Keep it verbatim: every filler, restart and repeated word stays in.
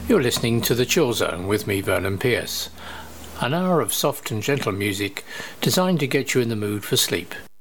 You're listening to The Chill Zone with me, Vernon Pierce. An hour of soft and gentle music designed to get you in the mood for sleep.